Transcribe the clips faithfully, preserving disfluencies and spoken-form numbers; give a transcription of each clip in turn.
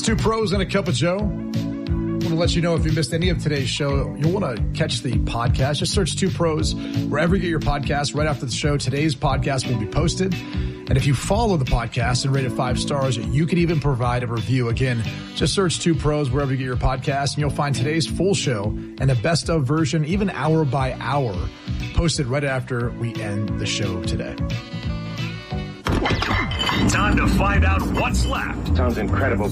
Two pros and a cup of Joe. I want to let you know if you missed any of today's show, you'll want to catch the podcast. Just search Two Pros wherever you get your podcast. Right after the show, today's podcast will be posted. And if you follow the podcast and rate it five stars, you can even provide a review. Again, just search Two Pros wherever you get your podcast, and you'll find today's full show and the best of version, even hour by hour, posted right after we end the show today. Time to find out what's left. Sounds incredible.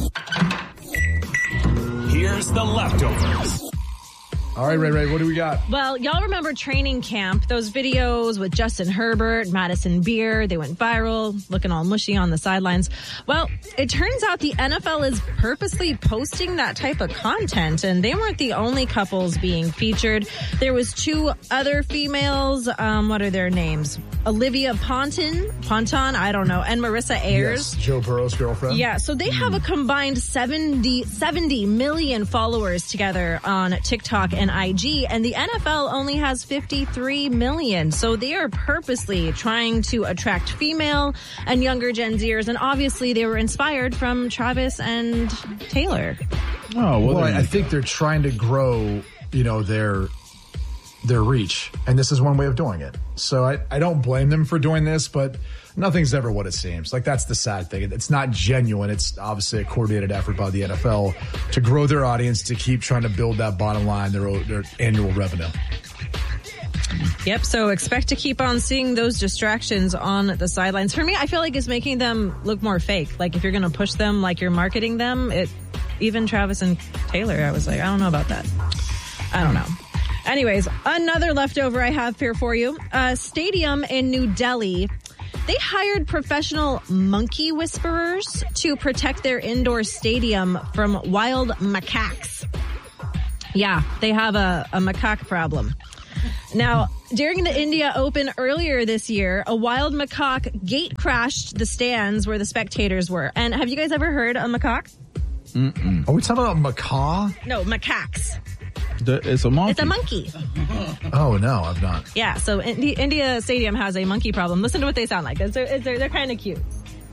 Here's the leftovers. All right, Ray Ray, what do we got? Well, y'all remember training camp, those videos with Justin Herbert, Madison Beer, they went viral, looking all mushy on the sidelines. Well, it turns out the N F L is purposely posting that type of content, and they weren't the only couples being featured. There was two other females, um, what are their names? Olivia Ponton, Ponton, I don't know, and Marissa Ayers. Yes, Joe Burrow's girlfriend. Yeah, so they have a combined seventy, seventy million followers together on TikTok and I G, and the N F L only has fifty-three million. So they are purposely trying to attract female and younger Gen Zers, and obviously they were inspired from Travis and Taylor. Oh, well, well I, I think they're trying to grow, you know, their their reach, and this is one way of doing it. So I, I don't blame them for doing this, but nothing's ever what it seems. Like, that's the sad thing. It's not genuine. It's obviously a coordinated effort by the N F L to grow their audience, to keep trying to build that bottom line, their, their annual revenue. Yep, so expect to keep on seeing those distractions on the sidelines. For me, I feel like it's making them look more fake. Like, if you're going to push them like you're marketing them, it even Travis and Taylor, I was like, I don't know about that. I don't know. Anyways, another leftover I have here for you. A stadium in New Delhi, they hired professional monkey whisperers to protect their indoor stadium from wild macaques. Yeah, they have a, a macaque problem. Now, during the India Open earlier this year, a wild macaque gate crashed the stands where the spectators were. And have you guys ever heard a macaque? Mm-mm. Are we talking about macaw? No, macaques. The, it's a monkey. It's a monkey. Oh, no, I've not. Yeah, so Indi- India Stadium has a monkey problem. Listen to what they sound like. It's, it's, they're they're kind of cute.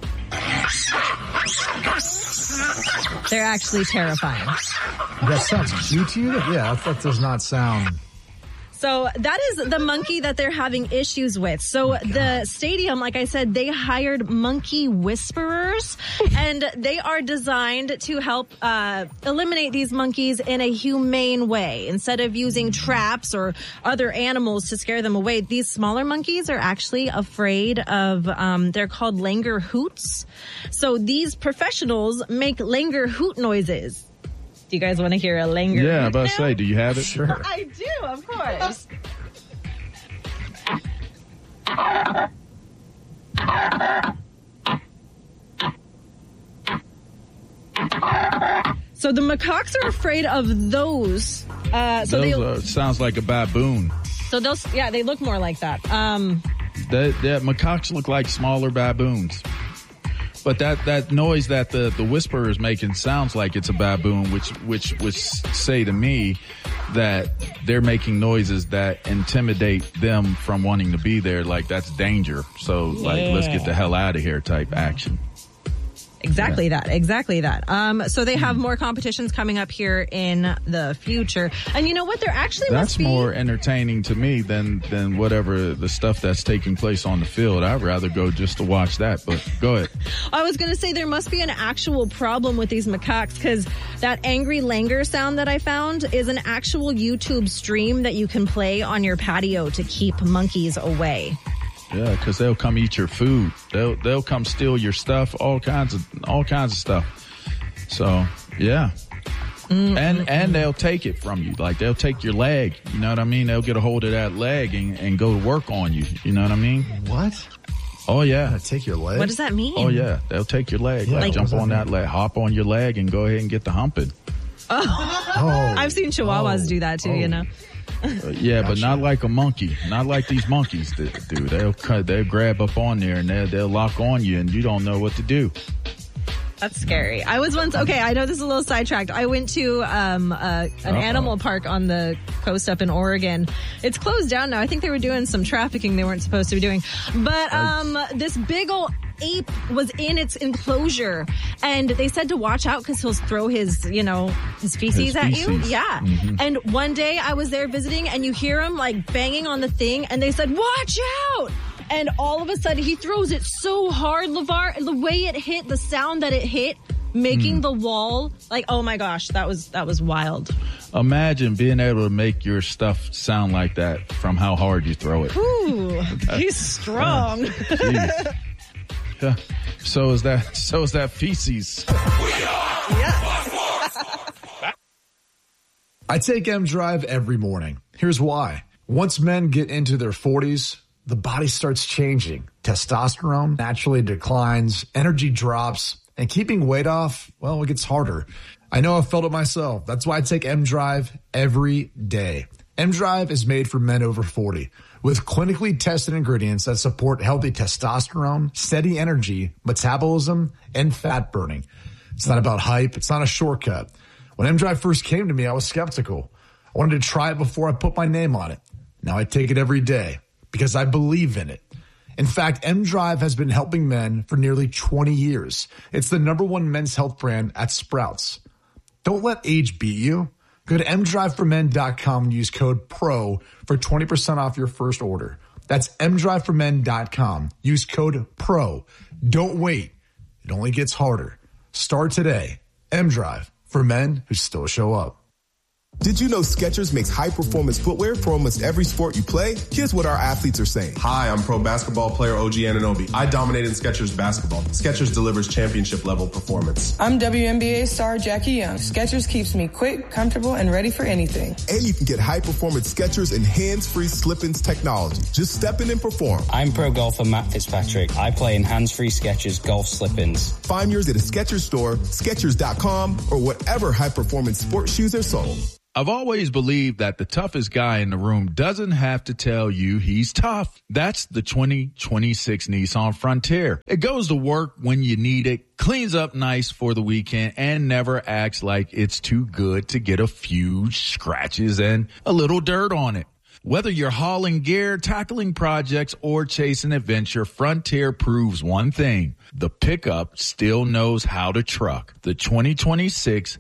They're actually terrifying. That sounds cute to you? Yeah, that does not sound... So that is the monkey that they're having issues with. So oh the stadium, like I said, they hired monkey whisperers, and they are designed to help uh, eliminate these monkeys in a humane way. Instead of using traps or other animals to scare them away, these smaller monkeys are actually afraid of, um, they're called langur hoots. So these professionals make langur hoot noises. Do you guys want to hear a langur? Yeah, I'm about to say, do you have it? Sure. I do, of course. So the macaques are afraid of those. Uh, so those they uh, sounds like a baboon. So those, yeah, they look more like that. Um, that, that macaques look like smaller baboons. But that, that noise that the, the whisperer is making sounds like it's a baboon, which, which would say to me that they're making noises that intimidate them from wanting to be there. Like, that's danger. So, yeah. like, let's get the hell out of here type action. Exactly yeah. that. Exactly that. Um, so they have more competitions coming up here in the future. And you know what? They're actually That's must be... more entertaining to me than, than whatever the stuff that's taking place on the field. I'd rather go just to watch that, but go ahead. I was going to say there must be an actual problem with these macaques, because that angry langur sound that I found is an actual YouTube stream that you can play on your patio to keep monkeys away. Yeah, because they'll come eat your food. They'll they'll come steal your stuff. All kinds of all kinds of stuff. So yeah, mm-hmm. and and they'll take it from you. Like, they'll take your leg. You know what I mean? They'll get a hold of that leg and, and go to work on you. You know what I mean? What? Oh yeah, take your leg. What does that mean? Oh yeah, they'll take your leg. Yeah, like, like jump on that that leg, hop on your leg, and go ahead and get the humping. Oh, oh. I've seen Chihuahuas oh. do that too. Oh. You know. Uh, yeah, gotcha. But not like a monkey. Not like these monkeys do. They'll cut, they'll grab up on there and they'll, they'll lock on you, and you don't know what to do. That's scary. I was once, okay, I know this is a little sidetracked. I went to um, uh, an Uh-oh. animal park on the coast up in Oregon. It's closed down now. I think they were doing some trafficking they weren't supposed to be doing. But um, this big old ape was in its enclosure, and they said to watch out because he'll throw his, you know, his feces His at you. feces. Yeah. Mm-hmm. And one day I was there visiting, and you hear him like banging on the thing, and they said, watch out. And all of a sudden, he throws it so hard, LeVar, and the way it hit, the sound that it hit, making mm. the wall, like, oh my gosh, that was that was wild. Imagine being able to make your stuff sound like that from how hard you throw it. Ooh, he's strong. Uh, yeah. So is that. So is that feces. Yes. I take M Drive every morning. Here's why. Once men get into their forties, the body starts changing. Testosterone naturally declines, energy drops, and keeping weight off, well, it gets harder. I know I've felt it myself. That's why I take M Drive every day. M Drive is made for men over forty with clinically tested ingredients that support healthy testosterone, steady energy, metabolism, and fat burning. It's not about hype. It's not a shortcut. When M Drive first came to me, I was skeptical. I wanted to try it before I put my name on it. Now I take it every day because I believe in it. In fact, M Drive has been helping men for nearly twenty years. It's the number one men's health brand at Sprouts. Don't let age beat you. Go to m drive for men dot com and use code PRO for twenty percent off your first order. That's m drive for men dot com. Use code PRO. Don't wait. It only gets harder. Start today. M Drive for men who still show up. Did you know Skechers makes high-performance footwear for almost every sport you play? Here's what our athletes are saying. Hi, I'm pro basketball player O G Anunoby. I dominate in Skechers basketball. Skechers delivers championship-level performance. I'm W N B A star Jackie Young. Skechers keeps me quick, comfortable, and ready for anything. And you can get high-performance Skechers and hands-free slip-ins technology. Just step in and perform. I'm pro golfer Matt Fitzpatrick. I play in hands-free Skechers golf slip-ins. Find yours at a Skechers store, Skechers dot com, or whatever high-performance sports shoes are sold. I've always believed that the toughest guy in the room doesn't have to tell you he's tough. That's the twenty twenty-six Nissan Frontier. It goes to work when you need it, cleans up nice for the weekend, and never acts like it's too good to get a few scratches and a little dirt on it. Whether you're hauling gear, tackling projects, or chasing adventure, Frontier proves one thing. The pickup still knows how to truck. The twenty twenty-six.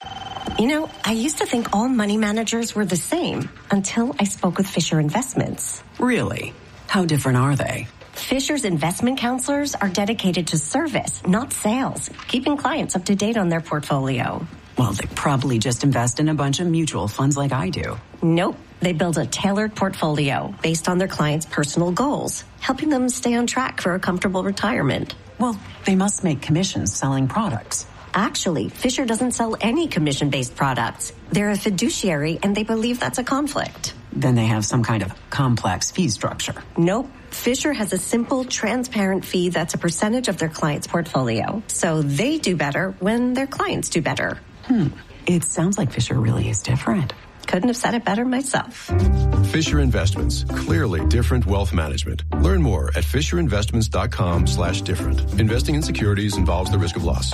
You know, I used to think all money managers were the same until I spoke with Fisher Investments. Really? How different are they? Fisher's investment counselors are dedicated to service, not sales, keeping clients up to date on their portfolio. Well, they probably just invest in a bunch of mutual funds like I do. Nope. They build a tailored portfolio based on their clients' personal goals, helping them stay on track for a comfortable retirement. Well, they must make commissions selling products. Actually, Fisher doesn't sell any commission-based products. They're a fiduciary, and they believe that's a conflict. Then they have some kind of complex fee structure. Nope. Fisher has a simple, transparent fee that's a percentage of their client's portfolio. So they do better when their clients do better. Hmm. It sounds like Fisher really is different. Couldn't have said it better myself. Fisher Investments. Clearly different wealth management. Learn more at fisher investments dot com slash different. Investing in securities involves the risk of loss.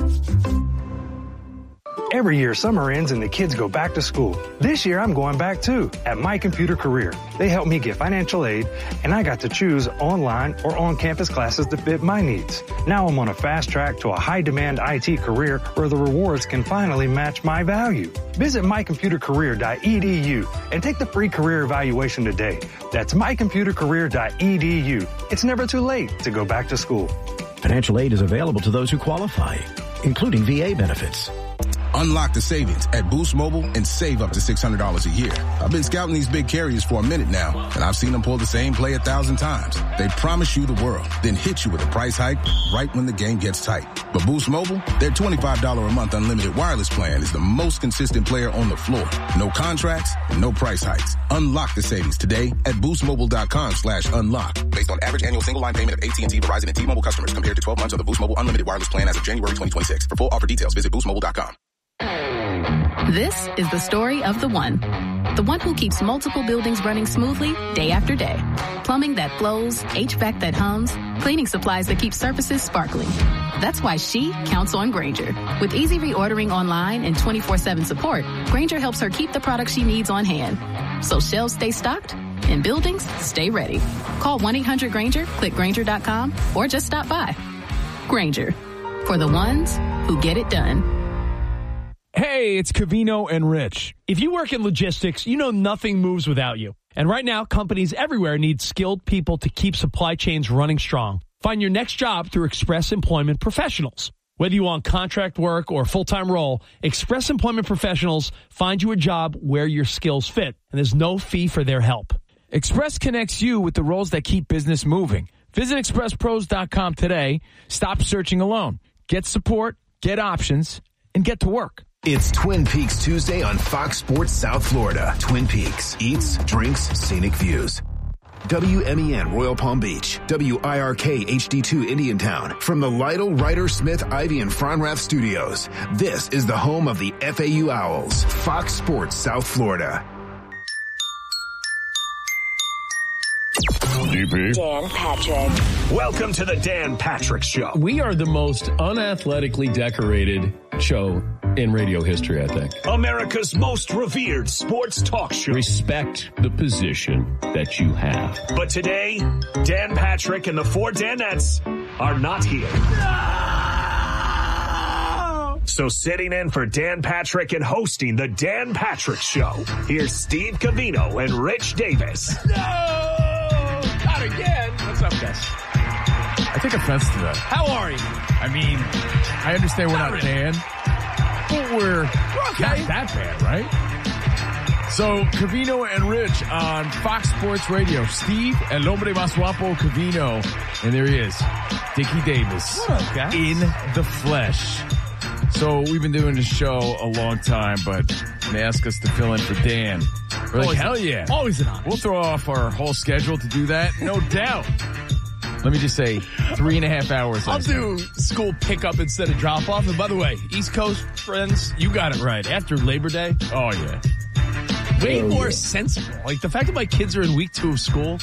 Every year, summer ends and the kids go back to school. This year, I'm going back too at My Computer Career. They helped me get financial aid, and I got to choose online or on-campus classes that fit my needs. Now I'm on a fast track to a high-demand I T career where the rewards can finally match my value. Visit my computer career dot e d u and take the free career evaluation today. That's my computer career dot e d u. It's never too late to go back to school. Financial aid is available to those who qualify, including V A benefits. Unlock the savings at Boost Mobile and save up to six hundred dollars a year. I've been scouting these big carriers for a minute now, and I've seen them pull the same play a thousand times. They promise you the world, then hit you with a price hike right when the game gets tight. But Boost Mobile, their twenty-five dollars a month unlimited wireless plan is the most consistent player on the floor. No contracts, no price hikes. Unlock the savings today at boost mobile dot com slash unlock. Based on average annual single line payment of A T and T, Verizon, and T-Mobile customers compared to twelve months of the Boost Mobile unlimited wireless plan as of January twenty twenty-six. For full offer details, visit boost mobile dot com. This is the story of the one. The one who keeps multiple buildings running smoothly day after day. Plumbing that flows, H V A C that hums, cleaning supplies that keep surfaces sparkling. That's why she counts on Grainger. With easy reordering online and twenty-four seven support, Grainger helps her keep the products she needs on hand. So shelves stay stocked In buildings, stay ready. Call one eight hundred Granger, click Granger dot com, or just stop by. Granger, for the ones who get it done. Hey, it's Covino and Rich. If you work in logistics, you know nothing moves without you. And right now, companies everywhere need skilled people to keep supply chains running strong. Find your next job through Express Employment Professionals. Whether you want contract work or a full-time role, Express Employment Professionals find you a job where your skills fit, and there's no fee for their help. Express connects you with the roles that keep business moving. Visit express pros dot com today. Stop searching alone. Get support, get options, and get to work. It's Twin Peaks Tuesday on Fox Sports South Florida. Twin Peaks, eats, drinks, scenic views. W M E N Royal Palm Beach, W I R K H D two Indiantown. From the Lytle, Ryder, Smith, Ivy, and Fronrath studios, this is the home of the F A U Owls. Fox Sports South Florida. D P. Dan Patrick. Welcome to the Dan Patrick Show. We are the most unathletically decorated show in radio history, I think. America's most revered sports talk show. Respect the position that you have. But today, Dan Patrick and the four Danettes are not here. No! So sitting in for Dan Patrick and hosting the Dan Patrick Show, here's Steve Covino and Rich Davis. No! Not again. What's up, guys? I take offense to that. How are you? I mean, I understand we're not, not really. Dan, but we're, we're okay. Not that bad, right? So, Covino and Rich on Fox Sports Radio. Steve, el hombre más guapo, Covino. And there he is, Dickie Davis. What up, guys? In the flesh. So, we've been doing this show a long time, but they asked us to fill in for Dan. We're like, hell yeah. Always an honor. We'll throw off our whole schedule to do that, no doubt. Let me just say, three and a half hours. I'll do school pickup instead of drop off. And by the way, East Coast friends, you got it right. After Labor Day, oh yeah, way oh, more yeah. sensible. Like the fact that my kids are in week two of school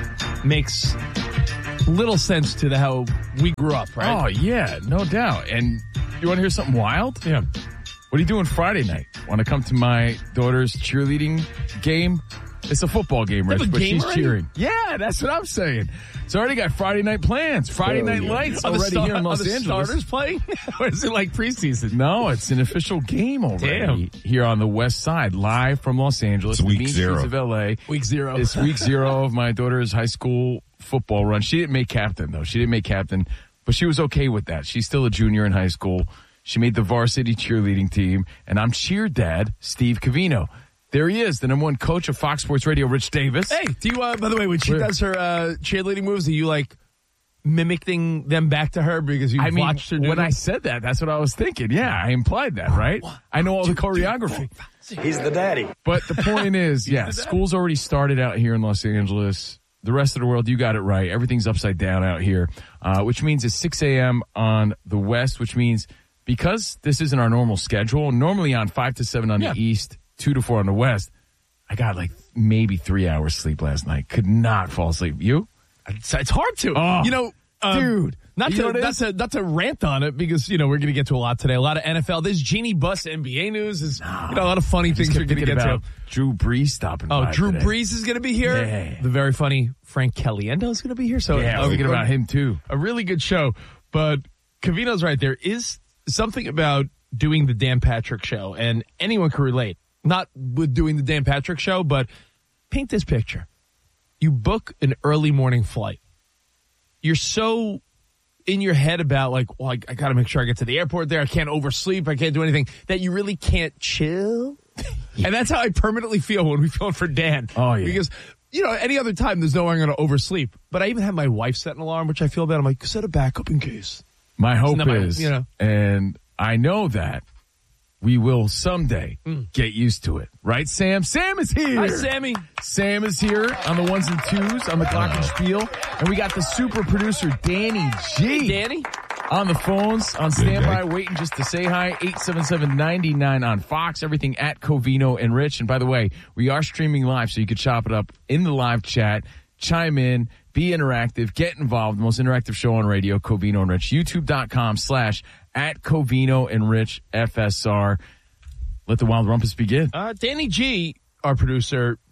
makes little sense to the how we grew up, right? Oh yeah, no doubt. And you want to hear something wild? Yeah. What are you doing Friday night? Want to come to my daughter's cheerleading game? It's a football game, Rich, but game she's already? cheering. Yeah, that's what I'm saying. It's already got Friday night plans. Friday oh, night yeah. lights are already star- here in Los are the Angeles. Starters playing? Or is it like preseason? No, it's an official game already. Damn. Here on the West Side, live from Los Angeles. It's week the zero of L A. Week zero. It's week zero of my daughter's high school football run. She didn't make captain though. She didn't make captain, but she was okay with that. She's still a junior in high school. She made the varsity cheerleading team, and I'm cheer dad, Steve Covino. There he is, the number one coach of Fox Sports Radio, Rich Davis. Hey, do you, uh, by the way, when she Where? does her uh, cheerleading moves, are you like mimicking them back to her because you've I mean, watched her do when them? I said that, that's what I was thinking. Yeah, I implied that, right? One, I know all two, the choreography. Two, four, He's the daddy. But the point is, yeah, school's already started out here in Los Angeles. The rest of the world, you got it right. Everything's upside down out here, uh, which means it's six a.m. on the West, which means because this isn't our normal schedule, normally on five to seven on yeah. the East, two to four on the West, I got like maybe three hours sleep last night. Could not fall asleep. You? It's, it's hard to. Oh, you know, um, dude. Not to, not, to, not to rant on it because, you know, we're going to get to a lot today. A lot of N F L. There's Jeannie Buss N B A news. There's no, you know, a lot of funny things we're going to get about to. Drew Brees stopping oh, by Drew today. Brees is going to be here. Yeah. The very funny Frank Caliendo is going to be here. So yeah, I was thinking about him too. A really good show. But Covino's right. There is something about doing the Dan Patrick Show, and anyone can relate. Not with doing the Dan Patrick Show, but paint this picture. You book an early morning flight. You're so in your head about like, well, I, I got to make sure I get to the airport there. I can't oversleep. I can't do anything that you really can't chill. Yeah. And that's how I permanently feel when we phone for Dan. Oh, yeah. Because, you know, any other time, there's no way I'm going to oversleep. But I even have my wife set an alarm, which I feel bad. I'm like, set a backup in case. My hope my, is, you know, and I know that we will someday mm. get used to it. Right, Sam? Sam is here. Hi, Sammy. Sam is here on the ones and twos on the Glockenspiel. And we got the super producer, Danny G. Hey, Danny. On the phones, on standby, waiting just to say hi. eight seven seven, nine nine on Fox. Everything at Covino and Rich. And by the way, we are streaming live, so you can chop it up in the live chat. Chime in, be interactive, get involved. The most interactive show on radio, Covino and Rich. YouTube.com slash at Covino and Rich F S R. Let the wild rumpus begin. Uh, Danny G, our producer,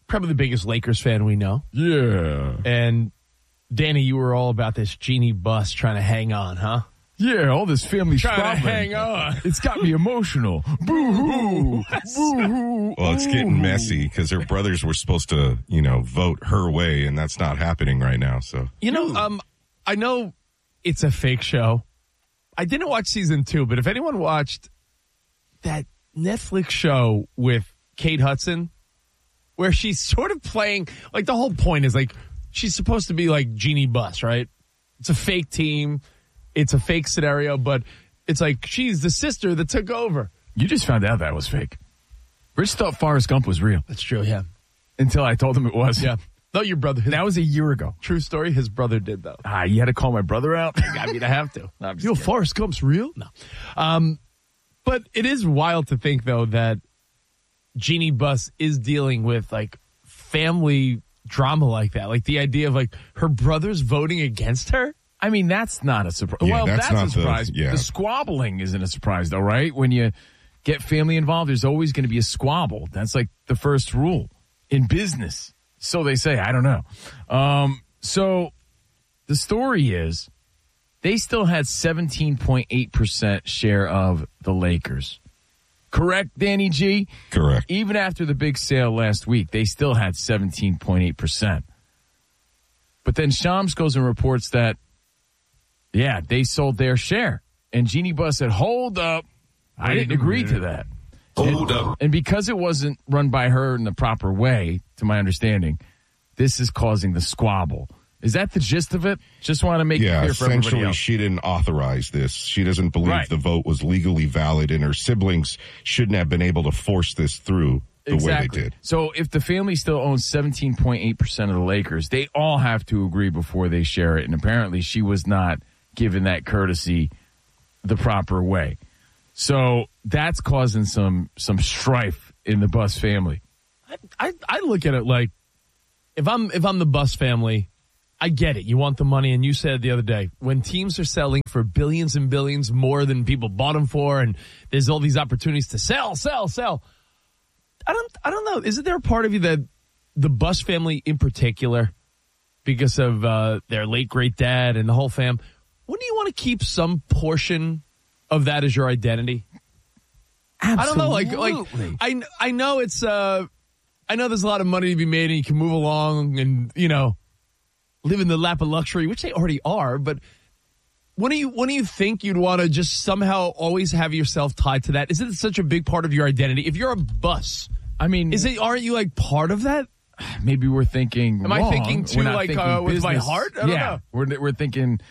probably the biggest Lakers fan we know. Yeah. And Danny, you were all about this Jeannie Buss trying to hang on, huh? Yeah, all this family trying squabbling. to hang on. It's got me emotional. Boo-hoo. Boo-hoo. Well, it's getting messy because her brothers were supposed to, you know, vote her way, and that's not happening right now. So You know, um, I know it's a fake show. I didn't watch season two, but if anyone watched that Netflix show with Kate Hudson, where she's sort of playing, like the whole point is like, she's supposed to be like Jeannie Buss, right? It's a fake team. It's a fake scenario, but it's like she's the sister that took over. You just found out that was fake. Rich thought Forrest Gump was real. That's true, yeah. Until I told him it was. Yeah. No, your brother. His, that was a year ago. True story. His brother did, though. Ah, you had to call my brother out? I mean, I have to. No, Yo, Forrest Gump's real? No. Um, but it is wild to think, though, that Jeannie Buss is dealing with, like, family drama like that. Like, the idea of, like, her brothers voting against her. I mean, that's not a surprise. Yeah, well, that's that's, not a surprise. the- yeah. The squabbling isn't a surprise, though, right? When you get family involved, there's always going to be a squabble. That's like the first rule in business. So they say. I don't know. Um, so the story is they still had seventeen point eight percent share of the Lakers. Correct, Danny G? Correct. Even after the big sale last week, they still had seventeen point eight percent. But then Shams goes and reports that, yeah, they sold their share. And Jeannie Buss said, hold up. I didn't agree to that. Hold and, up. And because it wasn't run by her in the proper way, to my understanding, this is causing the squabble. Is that the gist of it? Just want to make yeah, it clear for everybody essentially, else. she didn't authorize this. She doesn't believe Right. the vote was legally valid, and her siblings shouldn't have been able to force this through the Exactly. way they did. So if the family still owns seventeen point eight percent of the Lakers, they all have to agree before they share it. And apparently she was not given that courtesy the proper way. So that's causing some some strife in the Buss family. I, I look at it like, if I'm if I'm the Buss family, I get it. You want the money, and you said the other day, when teams are selling for billions and billions more than people bought them for, and there's all these opportunities to sell, sell, sell. I don't I don't know. Isn't there a part of you that the Buss family in particular, because of uh, their late great dad and the whole fam, wouldn't you want to keep some portion of that as your identity? Absolutely. I don't know. Like like I I know it's uh I know there's a lot of money to be made, and you can move along and, you know, live in the lap of luxury, which they already are. But when do you when do you think you'd want to just somehow always have yourself tied to that? Is it such a big part of your identity? If you're a Buss, I mean, is it? Aren't you like part of that? Maybe we're thinking. Am I wrong. thinking too We're not like thinking uh, with my business. heart? I don't yeah, know. we're we're thinking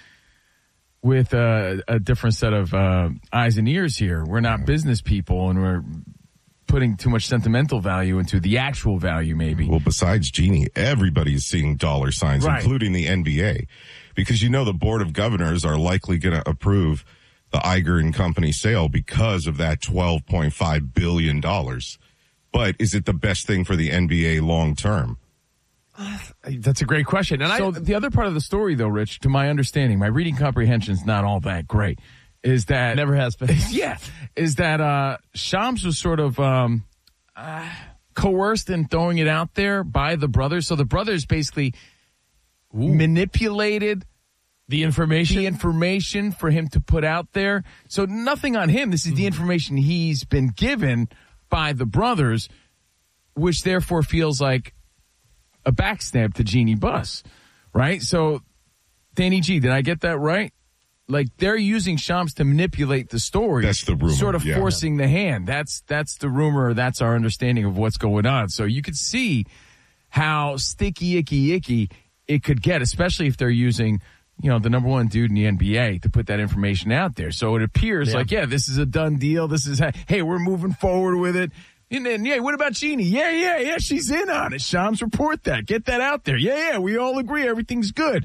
with uh, a different set of uh, eyes and ears here. We're not business people, and we're putting too much sentimental value into the actual value. Maybe. Well, besides Jeannie, everybody's seeing dollar signs, Right. including the N B A, because you know the Board of Governors are likely going to approve the Iger and Company sale because of that twelve point five billion dollars. But is it the best thing for the N B A long term? That's a great question. And so I, the other part of the story, though, Rich, to my understanding, my reading comprehension is not all that great. Is that never has been? Yeah, is that uh, Shams was sort of um, uh, coerced in throwing it out there by the brothers. So the brothers basically Ooh. manipulated the information, the information for him to put out there. So nothing on him. This is the information he's been given by the brothers, which therefore feels like a backstab to Jeannie Buss, right? So, Danny G, did I get that right? Like, they're using Shams to manipulate the story. That's the rumor. Sort of yeah. forcing the hand. That's that's the rumor. That's our understanding of what's going on. So you could see how sticky, icky, icky it could get, especially if they're using, you know, the number one dude in the N B A to put that information out there. So it appears Yeah. like, yeah, this is a done deal. This is, hey, we're moving forward with it. And then, yeah, what about Jeannie? Yeah, yeah, yeah, she's in on it. Shams, report that. Get that out there. Yeah, yeah, we all agree everything's good.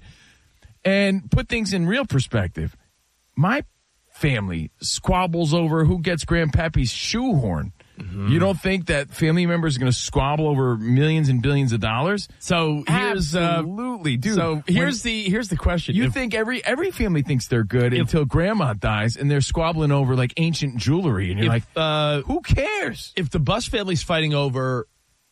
And put things in real perspective. My family squabbles over who gets Grandpappy's shoehorn. Mm-hmm. You don't think that family members are going to squabble over millions and billions of dollars? So here's absolutely, uh, dude. So here's when, the here's the question. You if, think every every family thinks they're good if, until grandma dies, and they're squabbling over like ancient jewelry, and you're if, like, uh, who cares? If the Buss family's fighting over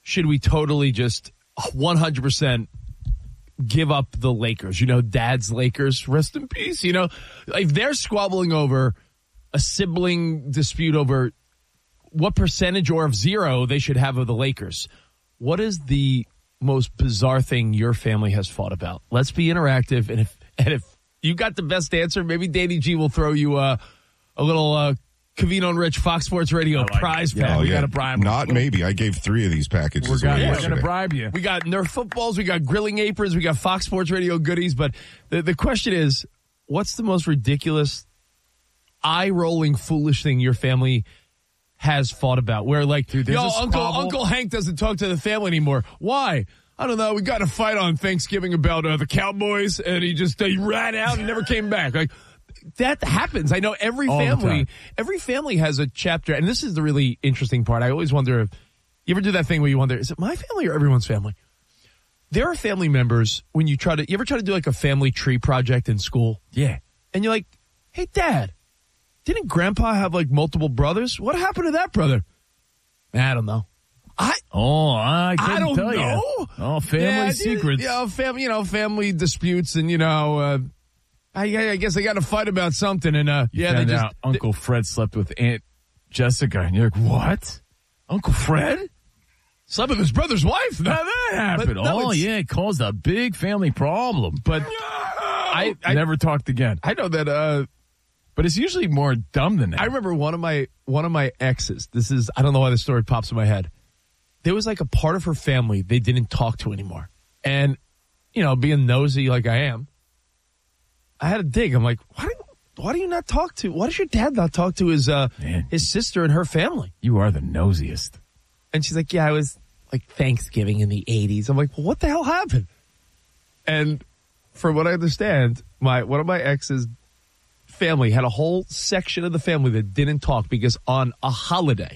should we totally just one hundred percent give up the Lakers? You know, Dad's Lakers, rest in peace. You know, if they're squabbling over a sibling dispute over what percentage or of zero they should have of the Lakers, what is the most bizarre thing your family has fought about? Let's be interactive. And if and if you got the best answer, maybe Danny G will throw you uh, a little uh, Covino and Rich Fox Sports Radio like prize pack. Oh, we yeah. got to bribe. Not maybe. I gave three of these packages. We're away going yesterday. to bribe you. We got Nerf footballs. We got grilling aprons. We got Fox Sports Radio goodies. But the, the question is, what's the most ridiculous, eye-rolling, foolish thing your family has fought about? Where like, Dude, yo, there's a Uncle squabble. Uncle Hank doesn't talk to the family anymore. Why? I don't know. We got in a fight on Thanksgiving about uh, the Cowboys, and he just uh, he ran out and never came back. Like, that happens. I know every All the family, time. every family has a chapter, and this is the really interesting part. I always wonder if you ever do that thing where you wonder, is it my family or everyone's family? There are family members when you try to, you ever try to do like a family tree project in school? Yeah. And you're like, hey, Dad, didn't Grandpa have like multiple brothers? What happened to that brother? I don't know. I Oh, I I couldn't don't tell know. you. Oh, family Yeah, secrets. You know, family, you know, family disputes, and you know, uh, I, I guess they got to fight about something, and uh, yeah, Found they just out Uncle Fred slept with Aunt Jessica, and you're like, what? Uncle Fred? slept with his brother's wife. How that happened? But, no, oh, it's- yeah, it caused a big family problem. But I, I Never talked again. I know that. Uh, But it's usually more dumb than that. I remember one of my one of my exes. This is I don't know why the story pops in my head. There was like a part of her family they didn't talk to anymore, and you know, being nosy like I am, I had to dig. I'm like, why do why do you not talk to? Why does your dad not talk to his uh, Man. his sister and her family? You are the nosiest. And she's like, yeah, I was like Thanksgiving in the eighties. I'm like, well, what the hell happened? And from what I understand, my one of my ex's family had a whole section of the family that didn't talk because on a holiday,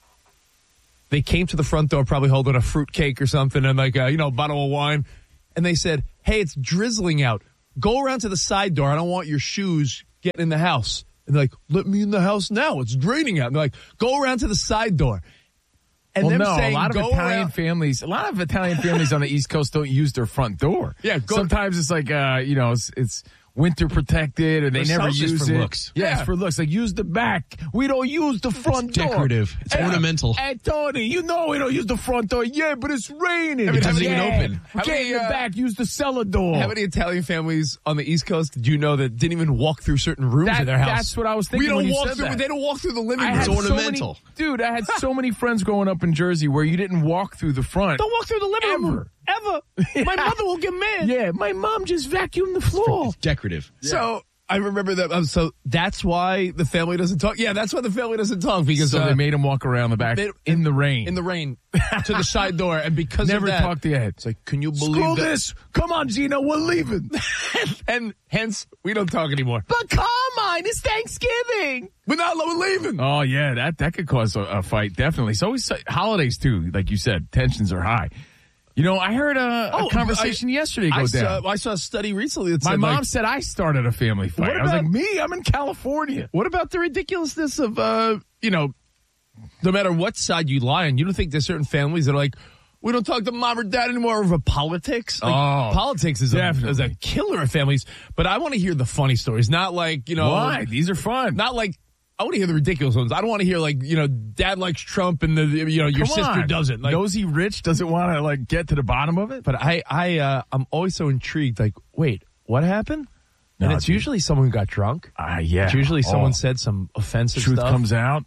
they came to the front door probably holding a fruit cake or something and like a, you know, bottle of wine. And they said, hey, it's drizzling out. Go around to the side door. I don't want your shoes getting in the house. And they're like, let me in the house now. It's draining out. And they're like, go around to the side door. And well, them no, saying, a lot of go Italian around- families, a lot of Italian families on the East Coast don't use their front door. Yeah, go- sometimes it's like, uh, you know, it's, it's winter protected, or they Or never some just use for it. looks. Yeah, Yeah. it's for looks. Like use the back. We don't use the front door. decorative. It's ornamental. Hey Tony, you know we don't use the front door. Yeah, but it's raining. I mean, It doesn't yeah. even open. We How can't many, in the uh, back use the cellar door. How many Italian families on the East Coast did you know that didn't even walk through certain rooms That- of their house? that's what I was thinking We don't when you walk said through. that. They don't walk through the living I room. had It's so ornamental. many, dude, I had so many friends growing up in Jersey where you didn't walk through the front. Don't walk through the living Ever. room ever. My mother will get mad. Yeah, my mom just vacuumed the floor. It's decorative. So I remember that. Um, so that's why the family doesn't talk. Yeah, that's why the family doesn't talk because So uh, they made him walk around the back they- in the rain. in the rain to the side door, and because Never of that, talked to your head. it's like, can you believe Screw that? this. Come on, Gino, we're leaving. and hence we don't talk anymore. But come on, it's Thanksgiving. We're not. We're leaving. Oh, yeah, that, that could cause a, a fight, definitely. So always holidays, too, like you said, tensions are high. You know, I heard a, Oh, a conversation I- yesterday go I down. saw, I saw a study recently that My said mom like, said I started a family fight. What I was about- like, me? I'm in California. what about the ridiculousness of uh, you know, no matter what side you lie on, you don't think there's certain families that are like, we don't talk to mom or dad anymore over politics. Like, Oh, politics is a, definitely. is a killer of families. But I want to hear the funny stories, not like, you know, Why? These are fun. not like. I want to hear the ridiculous ones. I don't want to hear like, you know, dad likes Trump and the, you know, your Come sister on. doesn't. Like, Nosy Rich doesn't want to, like, get to the bottom of it? but I, I, uh, I'm always so intrigued. Like, wait, what happened? No, and it's dude. usually someone who got drunk. Ah, yeah. It's usually someone Oh. said some offensive Truth stuff. comes out.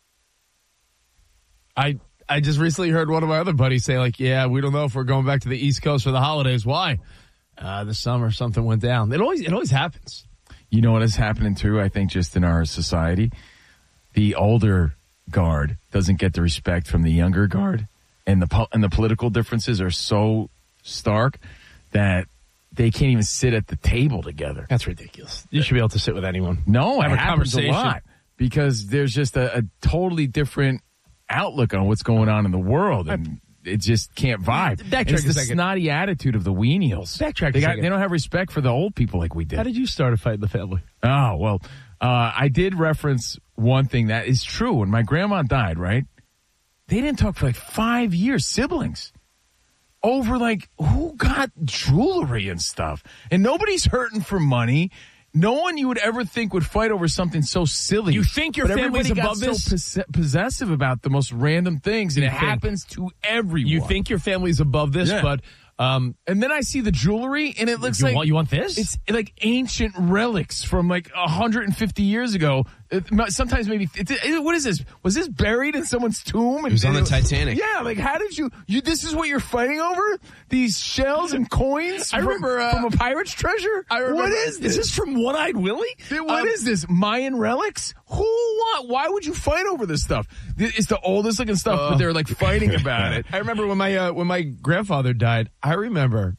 I I just recently heard one of my other buddies say, like, yeah, we don't know if we're going back to the East Coast for the holidays. Why? Uh, this summer something went down. It always it always happens. You know what is happening too, I think, just in our society? The older guard doesn't get the respect from the younger guard, and the po- and the political differences are so stark that they can't even sit at the table together. That's ridiculous. You should be able to sit with anyone. No, Have it a happens a conversation. lot because there's just a, a totally different outlook on what's going on in the world, and it just can't vibe. Backtrack And it's a the second. snotty attitude of the weenials. Backtrack a They, got, second. they don't have respect for the old people like we did. How did you start a fight in the family? Oh, well, uh, I did reference one thing that is true. When my grandma died, right, They didn't talk for like five years, siblings, over like who got jewelry and stuff. And nobody's hurting for money. No one you would ever think would fight over something so silly. You think your but family's everybody above got this? so pos- possessive about the most random things, and You it think- happens to everyone. You think your family's above this, Yeah. but um, and then I see the jewelry, and it looks you like want you want this? it's like ancient relics from like one hundred fifty years ago. It, sometimes maybe it, it, what is this? Was this buried in someone's tomb? And, It was on and the Titanic. Yeah, like how did you? You this is what you're fighting over? These shells and coins? I from, remember, uh, from a pirate's treasure. I remember, what is this? Is this from One-Eyed Willie? Dude, What Um, is this? Mayan relics? Who want? Why would you fight over this stuff? It's the oldest looking stuff, Uh, but they're like fighting about it. I remember when my uh, when my grandfather died. I remember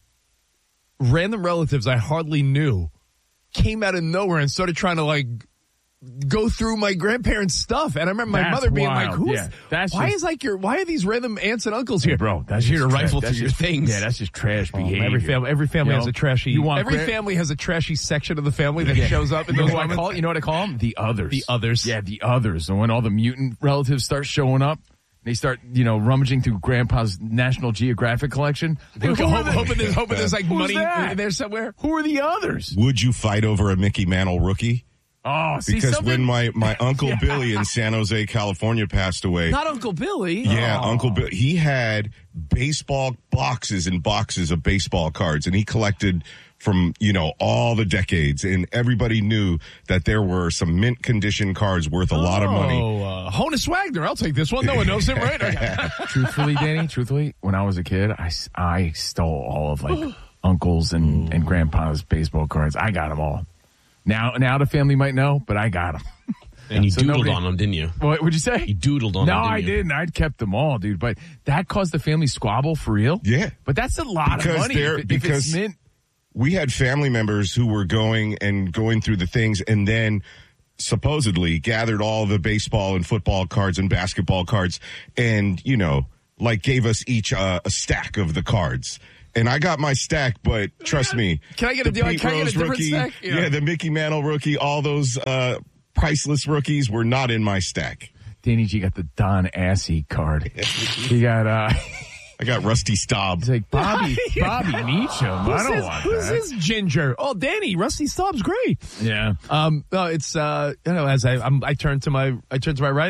random relatives I hardly knew came out of nowhere and started trying to like go through my grandparents' stuff. And I remember my That's mother being wild. like, "Who's? Yeah, that's why just- is like your? Why are these random aunts and uncles here, bro? That's here to just rifle tra- through that's your just- things." Yeah, that's just trash Oh, behavior. every family, every family You has know, a trashy. you want every gra- family has a trashy section of the family that Yeah. shows up in You know those what I moments. call it? You know what I call them? The others. The others. Yeah, the others. And when all the mutant relatives start showing up, they start, you know, rummaging through Grandpa's National Geographic collection. Look, Who are hope- the- hoping there's, hoping there's like Who's money that? in there somewhere. Who are the others? Would you fight over a Mickey Mantle rookie? Oh, see Because something? when my, my Uncle Yeah. Billy in San Jose, California passed away. Not Uncle Billy. Yeah, Oh. Uncle Bill. He had baseball boxes and boxes of baseball cards, and he collected from, you know, all the decades. And everybody knew that there were some mint condition cards worth a lot of money. Oh, uh, Honus Wagner. I'll take this one. No one knows him, right? Okay. Truthfully, Danny, truthfully, when I was a kid, I, s- I stole all of like uncles and, and grandpa's baseball cards. I got them all. Now, now the family might know, but I got them. And you So doodled nobody- on them, didn't you? What would you say? You doodled on no, them, didn't I you? didn't. I'd kept them all, dude. But that caused the family squabble for real. Yeah. But that's a lot Because of money. they're- If, it- if because- it's mint. We had family members who were going and going through the things and then supposedly gathered all the baseball and football cards and basketball cards and, you know, like gave us each uh, a stack of the cards. And I got my stack, but trust me. Can I get a the deal? Pete Can I get a Rose different rookie, stack? Yeah. Yeah. the Mickey Mantle rookie, all those uh, priceless rookies were not in my stack. Danny G got the Don Assy card. He got, uh, I got Rusty Staub. he's like, Bobby, Bobby Meacham. I Who's don't this, want who's that. this ginger? Oh, Danny, Rusty Staub's great. Yeah. Um, no, it's uh, you know, as I I'm, I turn to my I turn to my right.